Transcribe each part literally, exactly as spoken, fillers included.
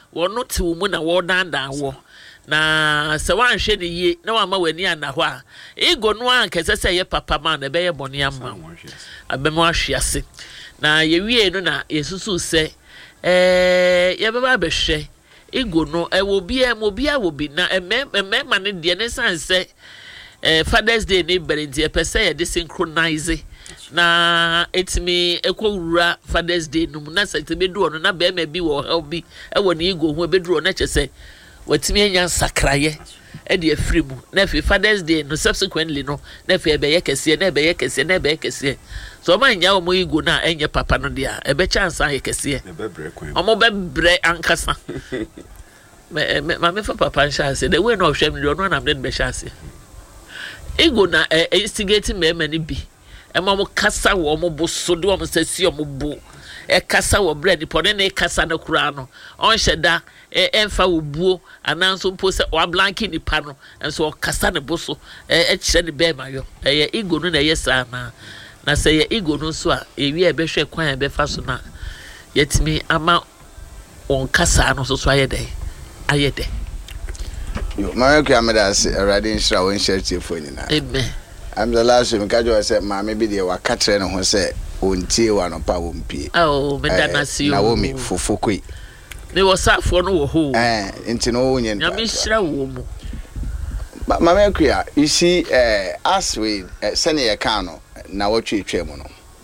wono te wo mu na wo dan dan wo na se wan hwe ne yie na wa ma wani ana ho a ego no an kese se ye papa man na be ye bone amma abem ahwe ase na ye wie no na yesusu se eh ye be ba be hwe ego no e wo bia mo bia wo bi na emme emme ma ne de ne san se eh Father's Day ne berenti e pese ye de synchronize na etimi ekowura Father's Day no na se te be do no na be ma bi wo ha bi e wo ne ego ho be do na chese watimi anya sakraye e de afiri mu na fi Father's Day no subsequently no na fi ebe ye kese na ebe ye kese na ebe ye kese so ma nya o mo ego na enye papa no dia ebe chance an ye kese o mo be bre ankasa me ma me fa papa chance the way no hwem no no na me be chance ego na instigate me ma ni bi e ma mo kasa wo mo bo so de wo mo sasi o mo bo e kasa wo bread pone na e kasa na kura no on hyeda e emfa wo buo ananso mpo se wa blanki ni pa no enso o kasa ne boso e e kire ne be mayo e ye ego no na ye sa na na se ye ego no so a e wi e be hwe kwan e be fa so na yetimi ama on kasa no so so ayede ayede yo ma ku ameda se erade nshira won share chiefo nyina amen I'm the last one ka jo say ma me bi de wa ka kire ne ho say ontie wa no pa wo mpie oh me dana si na wo mi fofokoi me wasafo no wo ho eh enti no wo nyen ya me hira wo mu ma me ku ya you see eh as we sene ye kan no na wo twetwe mu no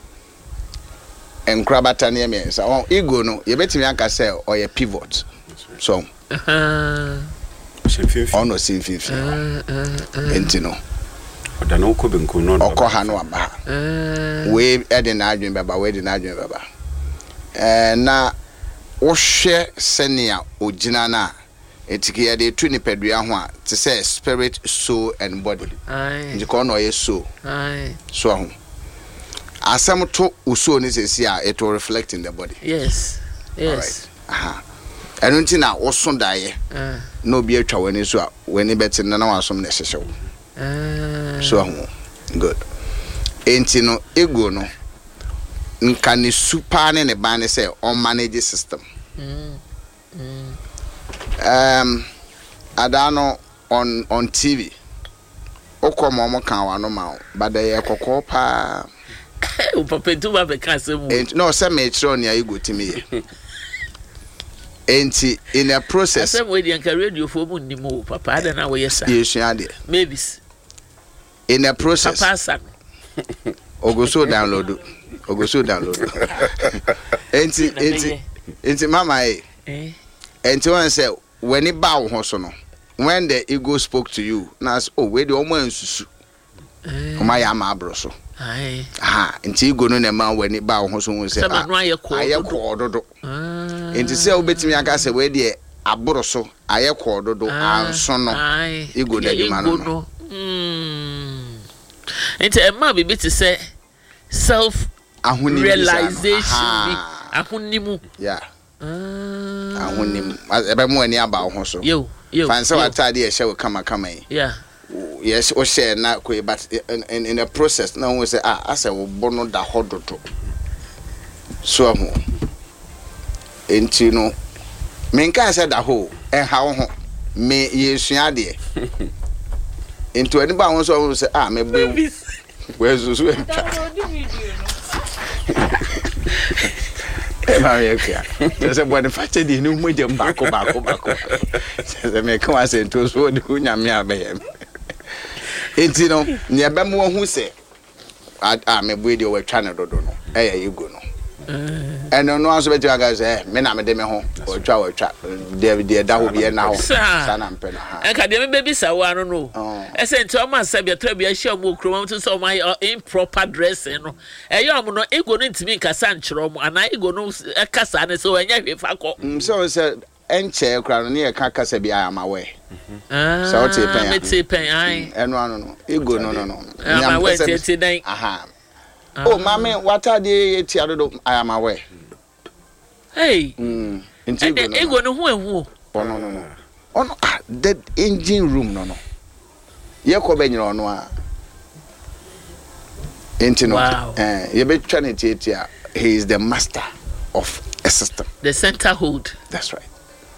enkrabata ne me sa won ego no ye betimi aka say o ye pivot so uh ono sinfifi enti no oda no ko benko no okọ ha no aba we ede na adwen baba we ede na adwen baba eh na wo hwe senia ogina na etiki ya de tu ni pedua ho a te say spirit soul and body ai ndiko no ye soul ai so ho asem to uso ni sesi a it will reflect in the body yes yes all right aha enu nti na wo so dae eh no bi atwa wani so a wani beti na na wasom na hyehye wo Uh, so good. Enti no ego no nka ne super ne ne ban ne say on manage system. Mm. Mm. Um adano on on T V. Okomo mo kan wa no ma but dey kokko pa. O papa tu ba be kan se mu. Enti no say me tro ne ego timi ye. Enti in a process. Say we dey kan radio fo mu ni mo papa ada na we yesa. Yesu ade. Maybe in a process papa san ogoso download ogoso download enti enti enti mama eh eh enti one say when it bow ho so no when the ego spoke to you na oh we the omo ansusu eh o ma ya ma abro so ai aha enti ego no na ma when it bow ho so won say ah aye ko dodo ah enti say obetimi aka say we the abro so aye ko dodo anso no ego na di ma no mm enti emma bibi ti say self realization bi ahunimu yeah ah ahunimu ebe mo ani aba ho so yo yo fancy watade e hye kama kama yi yeah yes o share na ko but in, in, in a process na we say ah ase wo bono da hododo so ho enti no menka say da ho e ha ho me yesua de into any ba won so say ah me be we so so e ma ye kia say bo ne fache di ni mu je mbako bako bako say me kan wa say to so de unya me abeye enti no ne ba mo hu say ah me bo de we twa ne dodo no e ye go no eno no aso beti aga say me na me de me ho o twa o twa de de da ho bi na ho sana mpe na ha e ka de me baby sawa no no e say nti o ma sabia tra bia hia mo kroma to so my improper dressing no e yo mo no ego no ntimi nkasa nkyero mo ana ego no e kasa ne so anya hwe fa ko mm so say enche kra no ne e ka kasa bia ama we ah so o te pen me te pen ai eno anu no ego no no no ama we te te dan aha oh mama wata de ti adodo I am aware hey mm ego no hu ehu oh no no no oh no ah the engine room no no ye ko be nyiro no a enti no eh ye be twa ne ti ti a he is the master of a system the center hold that's right